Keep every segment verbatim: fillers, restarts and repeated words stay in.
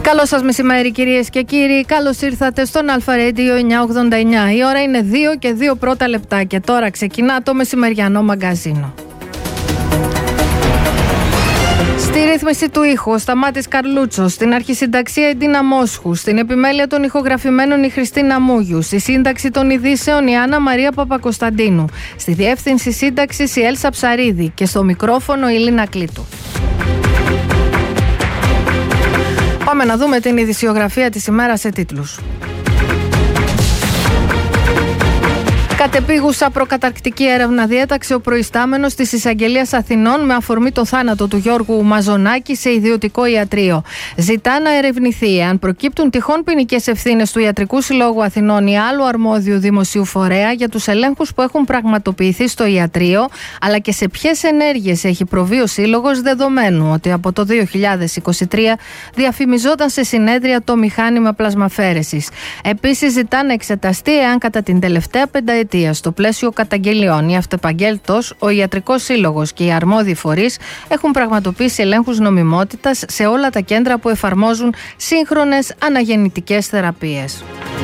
Καλό σας μεσημέρι κυρίες και κύριοι, καλώς ήρθατε στον Alpha Radio εννιακόσια ογδόντα εννιά. Η ώρα είναι δύο και δύο πρώτα λεπτά και τώρα ξεκινά το μεσημεριανό μαγκαζίνο. Στη ρύθμιση του ήχου ο Σταμάτης Καρλούτσος, στην αρχισυνταξία η Ντίνα Μόσχου, στην επιμέλεια των ηχογραφημένων η Χριστίνα Μούγιου, στη σύνταξη των ειδήσεων η Άννα Μαρία Παπακοσταντίνου, στη διεύθυνση σύνταξης η Έλσα Ψαρίδη και στο μικρόφωνο η Λίνα Κλήτου. Πάμε να δούμε την ειδησιογραφία της ημέρας σε τίτλους. Κατεπίγουσα προκαταρκτική έρευνα διέταξε ο προϊστάμενος της Εισαγγελίας Αθηνών με αφορμή το θάνατο του Γιώργου Μαζονάκη σε ιδιωτικό ιατρείο. Ζητά να ερευνηθεί αν προκύπτουν τυχόν ποινικές ευθύνες του Ιατρικού Συλλόγου Αθηνών ή άλλου αρμόδιου δημοσίου φορέα για τους ελέγχους που έχουν πραγματοποιηθεί στο ιατρείο, αλλά και σε ποιες ενέργειες έχει προβεί ο Σύλλογος, δεδομένου ότι από το δύο χιλιάδες είκοσι τρία διαφημιζόταν σε συνέδρια το μηχάνημα πλασμαφέρεσης. Επίσης, ζητά να εξεταστεί εάν κατά την τελευταία πενταετία στο πλαίσιο καταγγελιών ή αυτεπαγγέλτος, ο Ιατρικός Σύλλογος και οι αρμόδιοι φορείς έχουν πραγματοποιήσει ελέγχους νομιμότητας σε όλα τα κέντρα που εφαρμόζουν σύγχρονες αναγεννητικές θεραπείες.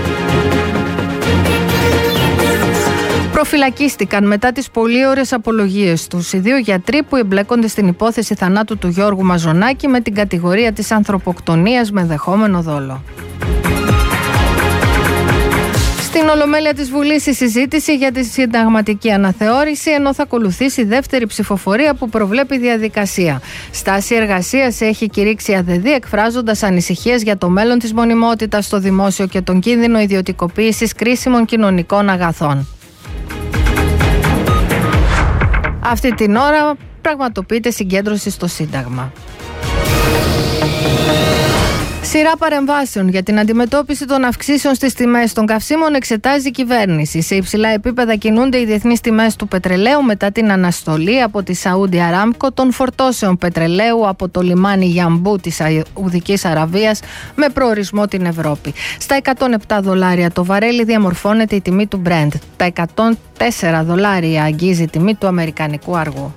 Προφυλακίστηκαν μετά τις πολύ ώρες απολογίες τους οι δύο γιατροί που εμπλέκονται στην υπόθεση θανάτου του Γιώργου Μαζονάκη με την κατηγορία της ανθρωποκτονίας με δεχόμενο δόλο. Στην Ολομέλεια της Βουλής η συζήτηση για τη συνταγματική αναθεώρηση, ενώ θα ακολουθήσει η δεύτερη ψηφοφορία που προβλέπει διαδικασία. Στάση εργασίας έχει κηρύξει η ΑΔΕΔΗ, εκφράζοντας ανησυχίες για το μέλλον της μονιμότητας στο δημόσιο και τον κίνδυνο ιδιωτικοποίησης κρίσιμων κοινωνικών αγαθών. Αυτή την ώρα πραγματοποιείται συγκέντρωση στο Σύνταγμα. Σειρά παρεμβάσεων για την αντιμετώπιση των αυξήσεων στις τιμές των καυσίμων εξετάζει η κυβέρνηση. Σε υψηλά επίπεδα κινούνται οι διεθνείς τιμές του πετρελαίου μετά την αναστολή από τη Σαούντι Αράμκο των φορτώσεων πετρελαίου από το λιμάνι Γιαμπού της Σαουδικής Αραβίας με προορισμό την Ευρώπη. Στα εκατόν επτά δολάρια το βαρέλι διαμορφώνεται η τιμή του Brent. Τα εκατόν τέσσερα δολάρια αγγίζει η τιμή του αμερικανικού αργού.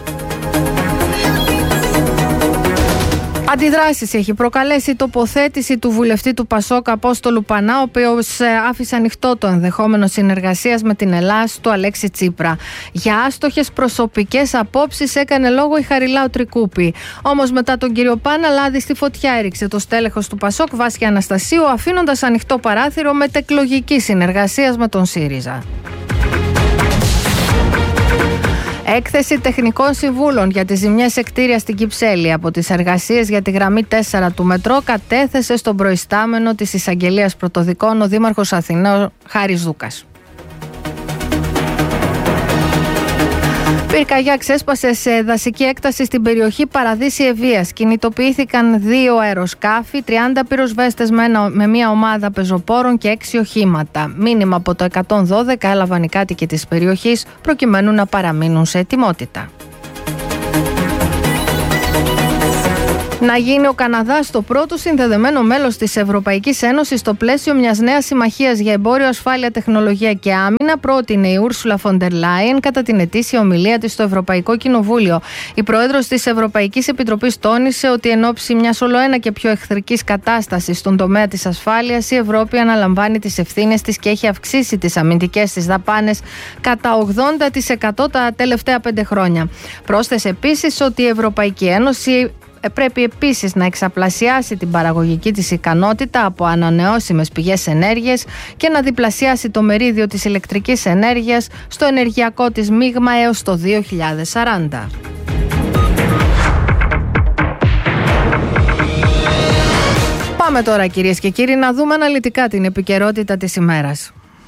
Αντιδράσεις έχει προκαλέσει η τοποθέτηση του βουλευτή του Πασόκ Απόστολου Πανά, ο οποίος άφησε ανοιχτό το ενδεχόμενο συνεργασίας με την Ελλάδα του Αλέξη Τσίπρα. Για άστοχες προσωπικές απόψεις έκανε λόγο η Χαριλάου Τρικούπη. Όμως μετά τον κύριο Πάνα, λάδι στη φωτιά έριξε το στέλεχος του Πασόκ Βάσια Αναστασίου, αφήνοντας ανοιχτό παράθυρο μετεκλογική συνεργασίας με τον ΣΥΡΙΖΑ. Έκθεση τεχνικών συμβούλων για τις ζημιές σε κτίρια στην Κυψέλη από τις εργασίες για τη γραμμή τέσσερα του μετρό κατέθεσε στον προϊστάμενο της Εισαγγελίας Πρωτοδικών ο Δήμαρχος Αθηνών Χάρης Δούκας. Πυρκαγιά ξέσπασε σε δασική έκταση στην περιοχή Παραδείσι Ευβοίας. Κινητοποιήθηκαν δύο αεροσκάφη, τριάντα πυροσβέστες με μια ομάδα πεζοπόρων και έξι οχήματα. Μήνυμα από το εκατόν δώδεκα έλαβαν οι κάτοικοι της περιοχής προκειμένου να παραμείνουν σε ετοιμότητα. Να γίνει ο Καναδάς το πρώτο συνδεδεμένο μέλος της Ευρωπαϊκής Ένωσης στο πλαίσιο μιας νέας συμμαχίας για εμπόριο, ασφάλεια, τεχνολογία και άμυνα, πρότεινε η Ούρσουλα φον ντερ Λάιεν κατά την ετήσια ομιλία της στο Ευρωπαϊκό Κοινοβούλιο. Η πρόεδρος της Ευρωπαϊκής Επιτροπής τόνισε ότι εν ώψη μιας ολοένα και πιο εχθρικής κατάστασης στον τομέα της ασφάλειας, η Ευρώπη αναλαμβάνει τις ευθύνες της και έχει αυξήσει τις αμυντικές της δαπάνες κατά ογδόντα τοις εκατό τα τελευταία πέντε χρόνια. Πρόσθεσε επίσης ότι η Ευρωπαϊκή Ένωση πρέπει επίσης να εξαπλασιάσει την παραγωγική της ικανότητα από ανανεώσιμες πηγές ενέργειας και να διπλασιάσει το μερίδιο της ηλεκτρικής ενέργειας στο ενεργειακό της μείγμα έως το δύο χιλιάδες σαράντα. Πάμε τώρα κυρίες και κύριοι να δούμε αναλυτικά την επικαιρότητα της ημέρας.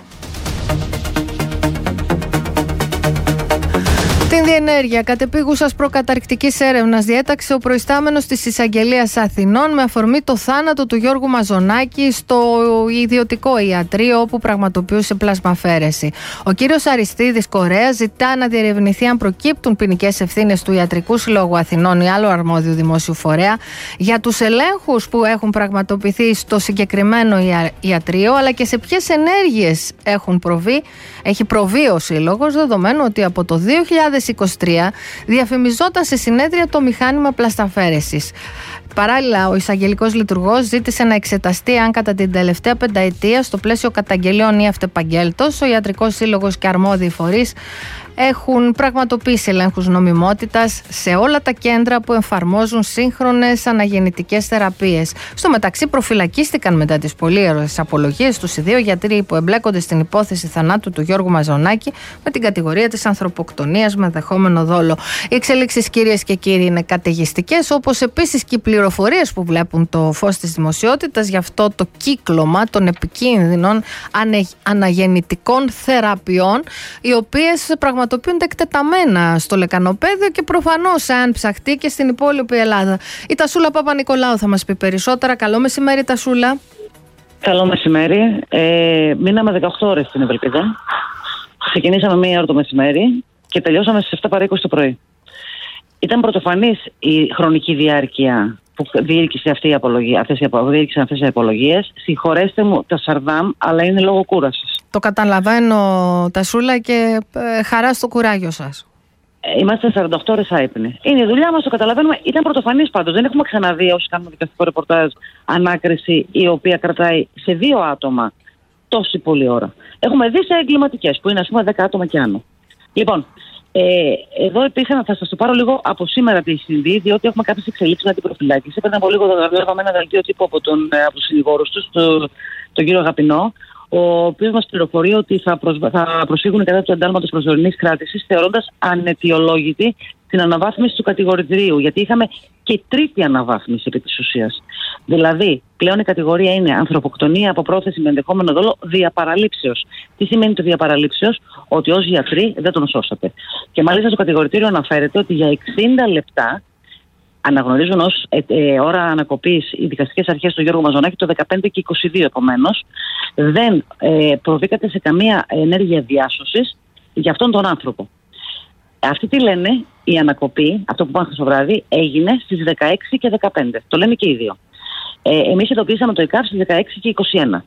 Την διενέργεια κατεπίγουσας προκαταρκτικής έρευνας διέταξε ο προϊστάμενος της Εισαγγελίας Αθηνών με αφορμή το θάνατο του Γιώργου Μαζονάκη στο ιδιωτικό ιατρείο όπου πραγματοποιούσε πλασμαφέρεση. Ο κύριος Αριστίδης Κορέας ζητά να διερευνηθεί αν προκύπτουν ποινικές ευθύνες του Ιατρικού Συλλόγου Αθηνών ή άλλου αρμόδιου δημόσιου φορέα για τους ελέγχους που έχουν πραγματοποιηθεί στο συγκεκριμένο ιατρείο, αλλά και σε ποιες ενέργειες έχουν προβεί, έχει προβεί ο Σύλλογος, δεδομένου ότι από το δύο χιλιάδες είκοσι τρία διαφημιζόταν σε συνέδρια το μηχάνημα πλασταφέρεσης. Παράλληλα, ο εισαγγελικός λειτουργός ζήτησε να εξεταστεί αν κατά την τελευταία πενταετία, στο πλαίσιο καταγγελιών ή αυτεπαγγέλτος, ο Ιατρικός Σύλλογος και αρμόδιοι φορείς έχουν πραγματοποιήσει ελέγχους νομιμότητας σε όλα τα κέντρα που εφαρμόζουν σύγχρονες αναγεννητικές θεραπείες. Στο μεταξύ, προφυλακίστηκαν μετά τις πολύερες απολογίες τους οι δύο γιατροί που εμπλέκονται στην υπόθεση θανάτου του Γιώργου Μαζονάκη με την κατηγορία της ανθρωποκτονίας με ενδεχόμενο δόλο. Οι εξελίξεις, κυρίες και κύριοι, είναι καταιγιστικές, όπως επίσης και οι πληροφορίες που βλέπουν το φως της δημοσιότητας για αυτό το κύκλωμα των επικίνδυνων αναγεννητικών θεραπείων, οι οποίες πραγματοποιούνται πραγματοποιούνται εκτεταμένα στο Λεκανοπαίδιο και προφανώς αν ψαχτεί και στην υπόλοιπη Ελλάδα. Η Τασούλα Παπα-Νικολάου θα μας πει περισσότερα. Καλό μεσημέρι, Τασούλα. Καλό μεσημέρι. Ε, μείναμε δεκαοκτώ ώρες στην Ευελπίδα. Ξεκινήσαμε μία ώρα το μεσημέρι και τελειώσαμε στις επτά παρά είκοσι το πρωί. Ήταν πρωτοφανής η χρονική διάρκεια που διήρκησε αυτή η απολογία, αυτές οι, διήρκησαν αυτές οι απολογίες. Συγχωρέστε μου τα σαρδάμ, αλλά είναι λόγω κούρασης. Το καταλαβαίνω, Τασούλα, και ε, χαρά στο κουράγιο σας. Ε, είμαστε σαράντα οκτώ ώρες άυπνοι. Είναι η δουλειά μας, το καταλαβαίνουμε. Ήταν πρωτοφανής πάντως. Δεν έχουμε ξαναδεί, όσοι κάνουμε δικαστικό ρεπορτάζ, ανάκριση η οποία κρατάει σε δύο άτομα τόση πολλή ώρα. Έχουμε δει σε εγκληματικές, που είναι ας πούμε δέκα άτομα και άνω. Λοιπόν, Ε, εδώ υπήρχαν, θα σας το πάρω λίγο από σήμερα τι συμβεί, διότι έχουμε κάποιες εξελίξεις με την προφυλάκηση. Πριν από λίγο βλέπαμε ένα δελτίο τύπου από τον, από τους συνηγόρους τους, τον, τον κύριο Αγαπηνό, ο οποίος μας πληροφορεί ότι θα, προσ, θα προσφύγουν κατά του εντάλματος προσωρινής κράτησης, θεωρώντας αναιτιολόγητη την αναβάθμιση του κατηγορητηρίου. Γιατί είχαμε και τρίτη αναβάθμιση επί της ουσίας. Δηλαδή, πλέον η κατηγορία είναι ανθρωποκτονία από πρόθεση με ενδεχόμενο δόλο διαπαραλήψεως. Τι σημαίνει το διαπαραλήψεως? Ότι ως γιατροί δεν τον σώσατε. Και μάλιστα στο κατηγορητήριο αναφέρεται ότι για εξήντα λεπτά αναγνωρίζουν ως ε, ε, ώρα ανακοπής οι δικαστικές αρχές του Γιώργου Μαζονάκη το δεκαπέντε και είκοσι δύο. Επομένως, δεν ε, προβήκατε σε καμία ενέργεια διάσωσης για αυτόν τον άνθρωπο. Αυτοί τι λένε, η ανακοπή, αυτό που πάνε στο βράδυ, έγινε στις δεκαέξι και δεκαπέντε. Το λένε και οι δύο. Ε, εμείς ειδοποιήσαμε το ΕΚΑΒ στις δεκαέξι και είκοσι ένα.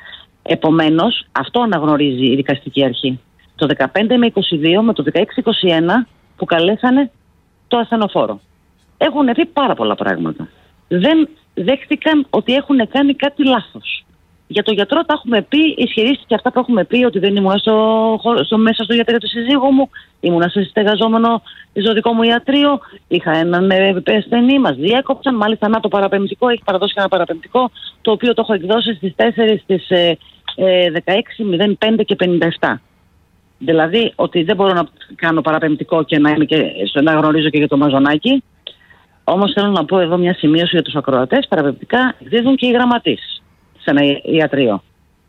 Επομένως, αυτό αναγνωρίζει η δικαστική αρχή. Το δεκαπέντε με είκοσι δύο με το δεκαέξι είκοσι ένα που καλέσανε το ασθενοφόρο. Έχουν πει πάρα πολλά πράγματα. Δεν δέχτηκαν ότι έχουν κάνει κάτι λάθος. Για τον γιατρό τα έχουμε πει, ισχυρίστηκε αυτά που έχουμε πει, ότι δεν ήμουν στο, στο, μέσα στο ιατρείο του συζύγου μου, ήμουν σε στεγαζόμενο ζωτικό μου ιατρείο, είχα έναν ασθενή, μας διέκοψαν, μάλιστα να το παραπεμπτικό, έχει παραδώσει ένα παραπεμπτικό, το οποίο το έχω εκδώσει στις τέσσερις, στις ε, ε, δεκαέξι μηδέν πέντε και πενήντα επτά. Δηλαδή ότι δεν μπορώ να κάνω παραπεμπτικό και να, είμαι και, να γνωρίζω και για το Μαζονάκη. Όμως θέλω να πω εδώ μια σημείωση για τους ακροατές, παραπεμπτικά εκδίδουν και οι γραμματείς σε ένα ιατρείο.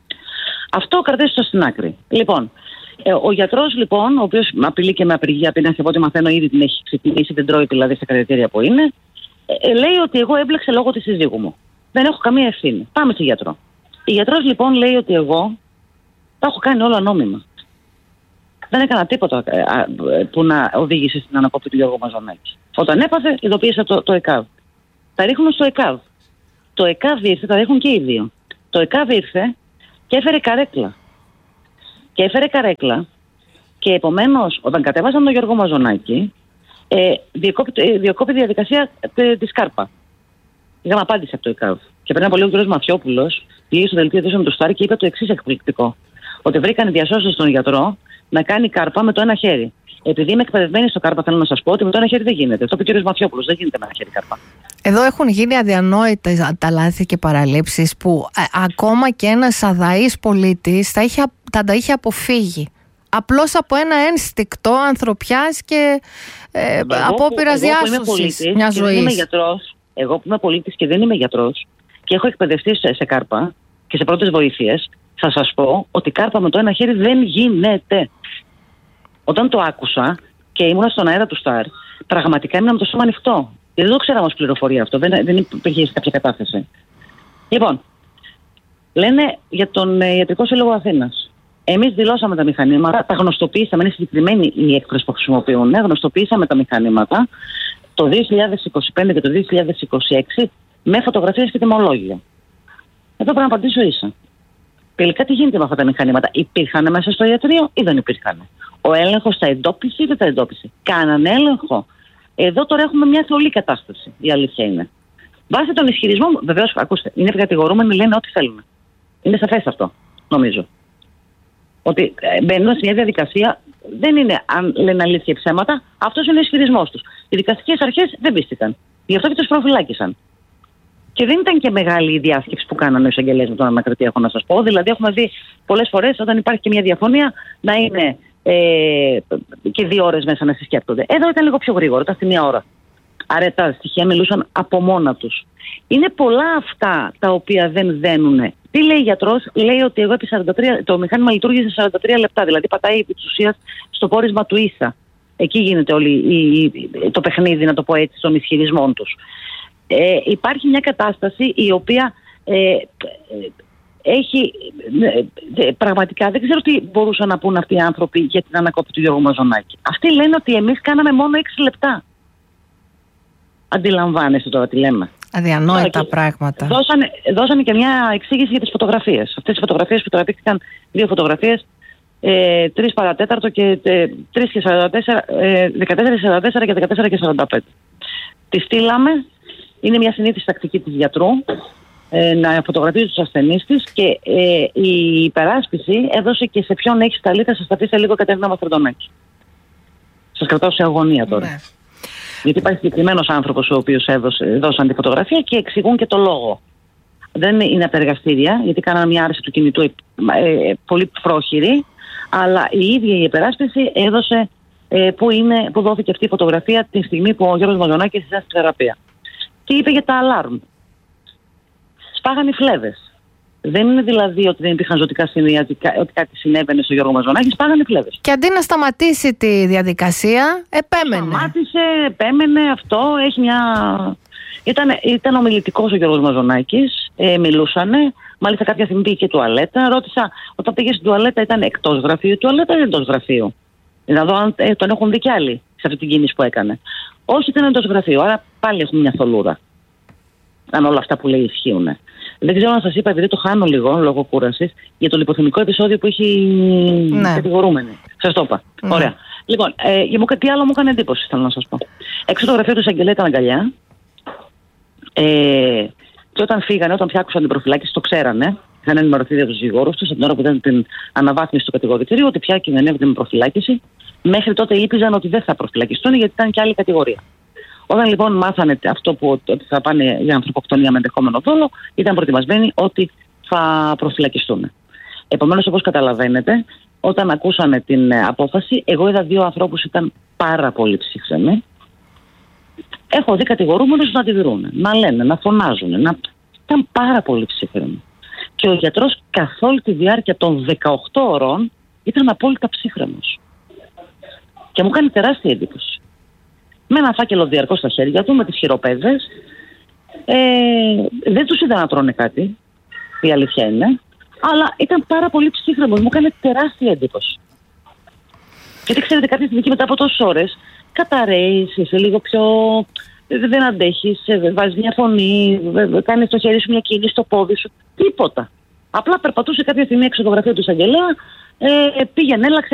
Αυτό κρατήστε το στην άκρη. Λοιπόν, ο γιατρός λοιπόν, ο οποίος απειλεί και με απεργία πείνας, από ό,τι μαθαίνω ήδη την έχει ξεκινήσει, την τρώει δηλαδή στα κρατητήρια που είναι, λέει ότι εγώ έμπλεξε λόγω της συζύγου μου. Δεν έχω καμία ευθύνη. Πάμε στη γιατρό. Η γιατρός λοιπόν λέει ότι εγώ τα έχω κάνει όλα νόμιμα. Δεν έκανα τίποτα που να οδήγησε στην ανακοπή του Γιώργου Μαζονάκη. Όταν έπαθε, ειδοποίησα το, το ΕΚΑΒ. Τα ρίχνουν στο ΕΚΑΒ. Το ΕΚΑΒ ήρθε, τα ρίχνουν και οι δύο. Το ΕΚΑΒ ήρθε και έφερε καρέκλα. Και έφερε καρέκλα και επομένως όταν κατέβασαν τον Γιώργο Μαζονάκη, ε, διεκόπη, διεκόπη διαδικασία ε, της ΚΑΡΠΑ. Είχαμε απάντηση από το ΕΚΑΒ. Και πριν από λίγο ο κ. Μαθιόπουλος πήγε στο δελτίο ειδήσεων του Στάρ και είπε το εξής εκπληκτικό. Ότι βρήκαν διασώσεις στον γιατρό να κάνει κάρπα με το ένα χέρι. Επειδή είμαι εκπαιδευμένη στο κάρπα, θέλω να σας πω ότι με το ένα χέρι δεν γίνεται. Αυτό είπε ο κ. Μαθιόπουλος, δεν γίνεται με ένα χέρι κάρπα. Εδώ έχουν γίνει αδιανόητα τα λάθη και παραλήψεις που ε, ακόμα και ένας αδαής πολίτης θα, είχε, θα τα είχε αποφύγει. Απλώς από ένα ένστικτο ανθρωπιάς και ε, απόπειρας διάσωσης μιας ζωής. Εγώ που είμαι πολίτης και δεν είμαι γιατρός και έχω εκπαιδευτεί σε, σε κάρπα και σε πρώτες βοήθειες, θα σας πω ότι κάρπα με το ένα χέρι δεν γίνεται. Όταν το άκουσα και ήμουνα στον αέρα του Σταρ, πραγματικά ήμουν με το σώμα ανοιχτό. Γιατί δεν το ξέραμε ως πληροφορία αυτό, δεν, δεν υπήρχε κάποια κατάθεση. Λοιπόν, λένε για τον Ιατρικό Σύλλογο Αθήνας. Εμείς δηλώσαμε τα μηχανήματα, τα γνωστοποιήσαμε, είναι συγκεκριμένη η έκφραση που χρησιμοποιούν. Γνωστοποιήσαμε τα μηχανήματα το δύο χιλιάδες είκοσι πέντε και το δύο χιλιάδες είκοσι έξι με φωτογραφίες και τιμολόγια. Εδώ πρέπει να απαντήσω ίσα. Τελικά τι γίνεται με αυτά τα μηχανήματα? Υπήρχαν μέσα στο ιατρείο ή δεν υπήρχαν? Ο έλεγχος τα εντόπισε ή δεν τα εντόπισε? Κάναν έλεγχο? Εδώ τώρα έχουμε μια θολή κατάσταση, η αλήθεια είναι. Βάσει των ισχυρισμών, βεβαίως, ακούστε, είναι κατηγορούμενοι, λένε ό,τι θέλουν. Είναι σαφές αυτό, νομίζω. Ότι μπαίνουν σε μια διαδικασία, δεν είναι αν λένε αλήθεια ψέματα, αυτός είναι ο ισχυρισμός τους. Οι δικαστικές αρχές δεν πίστηκαν. Γι' αυτό και τους προφυλάκησαν. Και δεν ήταν και μεγάλη η διάσκεψη που κάνανε οι εισαγγελέες με τον ανακριτή, έχω να σας πω. Δηλαδή, έχουμε δει πολλές φορές όταν υπάρχει και μια διαφωνία να είναι ε, και δύο ώρες μέσα να συσκέπτονται. Εδώ ήταν λίγο πιο γρήγορο, ήταν στη μία ώρα. Άρα τα στοιχεία μιλούσαν από μόνα τους. Είναι πολλά αυτά τα οποία δεν δένουνε. Τι λέει ο γιατρός? Λέει ότι εγώ επί σαράντα τρία, το μηχάνημα λειτουργήσε σαράντα τρία λεπτά. Δηλαδή πατάει επί της ουσίας στο πόρισμα του ίσα. Εκεί γίνεται όλη η, η, το παιχνίδι, να το πω έτσι, των ισχυρισμών τους. Ε, υπάρχει μια κατάσταση η οποία ε, ε, έχει ε, πραγματικά, δεν ξέρω τι μπορούσαν να πούν αυτοί οι άνθρωποι για την ανακόπη του Γιώργου Μαζονάκη. Αυτοί λένε ότι εμείς κάναμε μόνο έξι λεπτά. Αντιλαμβάνεστε τώρα τι λέμε? Αδιανόητα και πράγματα. Δώσανε, δώσανε και μια εξήγηση για τις φωτογραφίες. Αυτές οι φωτογραφίες που τραβήχθηκαν, δύο φωτογραφίες, ε, τρεις παρατέταρτο και ε, τρεις και σαράντα τέσσερα, ε, δεκατέσσερα και σαράντα τέσσερα και δεκατέσσερα και σαράντα πέντε. Τη στείλαμε. Είναι μια συνήθιση τακτική της γιατρού ε, να φωτογραφίζει τους ασθενείς της και ε, η υπεράσπιση έδωσε και σε ποιον έχει σταλεί. Θα σας τα πει σε λίγο, Κατερίνα Μαστραντονάκη. Σας κρατάω σε αγωνία τώρα. Ναι. Γιατί υπάρχει συγκεκριμένος άνθρωπος ο οποίος έδωσε, δώσαν τη φωτογραφία και εξηγούν και το λόγο. Δεν είναι από τα εργαστήρια, γιατί κάνανε μια άρση του κινητού ε, ε, πολύ πρόχειρη, αλλά η ίδια η υπεράσπιση έδωσε ε, που, είναι, που δόθηκε αυτή η φωτογραφία τη στιγμή που ο Γιώργος Μαζονάκης ήταν στη θεραπεία. Τι είπε για τα αλάρμ? Σπάγαν οι φλέβες. Δεν είναι δηλαδή ότι δεν υπήρχαν ζωτικά σημεία, ότι κάτι συνέβαινε στο Γιώργο Μαζονάκη, σπάγαν οι φλέβες. Και αντί να σταματήσει τη διαδικασία, επέμενε. Σταμάτησε, επέμενε αυτό, έχει μια... Ήταν, ήταν ομιλητικός ο Γιώργος Μαζονάκης, ε, μιλούσανε, μάλιστα κάποια στιγμή πήγε και τουαλέτα. Ρώτησα, όταν πήγε στην τουαλέτα ήταν εκτός γραφείου, τουαλέτα ή εντός γραφείου? Να δω αν ε, τον έχουν δει κι άλλοι σε αυτή την κίνηση που έκανε. Όχι, ήταν εντός γραφείου, άρα πάλι έχουμε μια θολούρα. Αν όλα αυτά που λέει ισχύουν. Δεν ξέρω αν σας είπα, επειδή το χάνω λίγο λόγω κούρασης, για το λιποθυμικό επεισόδιο που έχει ναι. κατηγορούμενη. Σας το είπα. Ναι. Ωραία. Λοιπόν, ε, για μου κάτι άλλο μου έκανε εντύπωση, θέλω να σας πω. Έξω το γραφείο του εισαγγελέα ήταν αγκαλιά. Ε, και όταν φύγανε, όταν πια άκουσαν την προφυλάκηση, το ξέρανε. Είχαν ενημερωθεί για τους δικηγόρους τους από την ώρα που ήταν την αναβάθμιση του κατηγορητηρίου, ότι πια κινδυνεύεται με προφυλάκηση. Μέχρι τότε ήλπιζαν ότι δεν θα προφυλακιστούν, γιατί ήταν και άλλη κατηγορία. Όταν λοιπόν μάθανε αυτό που ότι θα πάνε για ανθρωποκτονία με ενδεχόμενο δόλο, ήταν προετοιμασμένοι ότι θα προφυλακιστούν. Επομένως, όπως καταλαβαίνετε, όταν ακούσανε την απόφαση, εγώ είδα δύο ανθρώπους ήταν πάρα πολύ ψύχρεμοι. Έχω δει κατηγορούμενους να αντιδρούν, να λένε, να φωνάζουν. Να... Ήταν πάρα πολύ ψύχρεμοι. Και ο γιατρός καθ' όλη τη διάρκεια των δεκαοκτώ ώρων ήταν απόλυτα ψύχρεμος. Και μου κάνει τεράστια εντύπωση. Με ένα φάκελο διαρκώς στα χέρια του, με τις χειροπέδες. Ε, δεν τους είδα να τρώνε κάτι, η αλήθεια είναι. Αλλά ήταν πάρα πολύ ψύχρεμος. Μου έκανε τεράστια εντύπωση. Γιατί ξέρετε, κάποια στιγμή μετά από τόσες ώρες καταραίεις, είσαι λίγο πιο... δεν αντέχεις, βάζεις μια φωνή, κάνεις το χέρι σου μια κίνηση στο πόδι σου. Τίποτα. Απλά περπατούσε κάποια στιγμή έξω το γραφείο του εισαγγελέα, ε, πήγαινε, έλαξε.